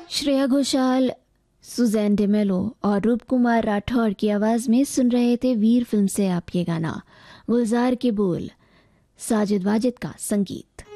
Shreya Ghoshal, Suzanne D'Mello और रूप कुमार राठौर की आवाज में सुन रहे थे वीर फिल्म से आप ये गाना। गुलजार के बोल, साजिद वाजिद का संगीत।